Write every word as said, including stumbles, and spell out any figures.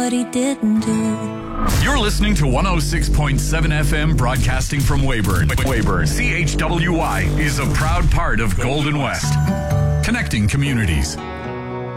what he didn't do. You're listening to one oh six point seven F M, broadcasting from Weyburn. Weyburn. C H W Y is a proud part of Golden West, connecting communities.